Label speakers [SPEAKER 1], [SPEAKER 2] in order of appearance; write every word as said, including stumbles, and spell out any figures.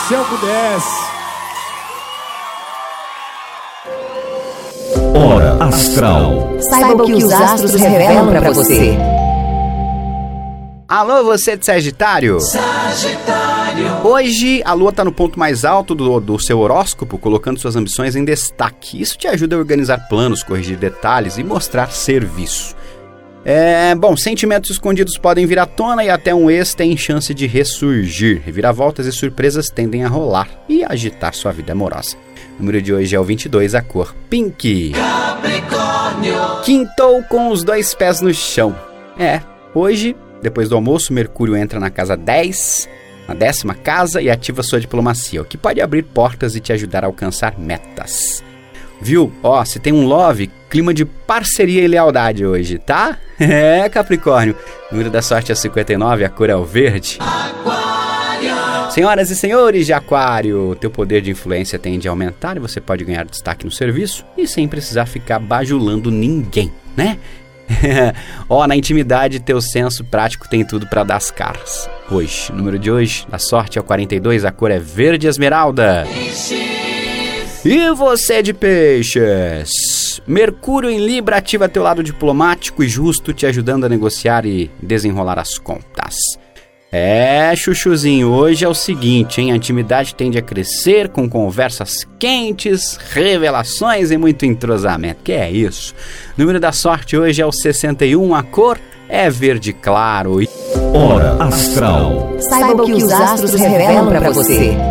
[SPEAKER 1] Se eu pudesse.
[SPEAKER 2] Hora Astral.
[SPEAKER 3] Saiba o que os astros revelam para você.
[SPEAKER 4] Alô, você de Sagitário? Sagitário. Hoje a Lua está no ponto mais alto do, do seu horóscopo, colocando suas ambições em destaque. Isso te ajuda a organizar planos, corrigir detalhes e mostrar serviço. É, bom, sentimentos escondidos podem vir à tona e até um ex tem chance de ressurgir. Reviravoltas e surpresas tendem a rolar e agitar sua vida amorosa. O número de hoje é o vinte e dois, a cor pink. Capricórnio. Quintou com os dois pés no chão. É, hoje, depois do almoço, Mercúrio entra na casa dez, na décima casa, e ativa sua diplomacia, o que pode abrir portas e te ajudar a alcançar metas. Viu? Ó, se tem um love, clima de parceria e lealdade hoje, tá? É, Capricórnio. O número da sorte é cinquenta e nove, a cor é o verde. Aquário. Senhoras e senhores de Aquário, teu poder de influência tende a aumentar e você pode ganhar destaque no serviço e sem precisar ficar bajulando ninguém, né? Ó, na intimidade, teu senso prático tem tudo pra dar as caras. Hoje, o número de hoje, da sorte é o quarenta e dois, a cor é verde esmeralda. E você de Peixes? Mercúrio em Libra ativa teu lado diplomático e justo, te ajudando a negociar e desenrolar as contas. É, chuchuzinho, hoje é o seguinte, hein? A intimidade tende a crescer com conversas quentes, revelações e muito entrosamento. Que é isso? O número da sorte hoje é o sessenta e um, a cor é verde claro.
[SPEAKER 2] Hora Astral.
[SPEAKER 3] Saiba o que os astros revelam para você.